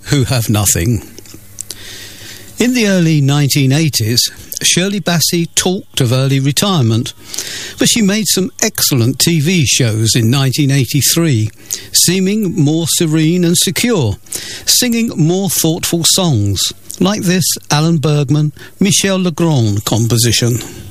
who have nothing. In the early 1980s, Shirley Bassey talked of early retirement, but she made some excellent TV shows in 1983, seeming more serene and secure, singing more thoughtful songs, like this Alan Bergman, Michel Legrand composition.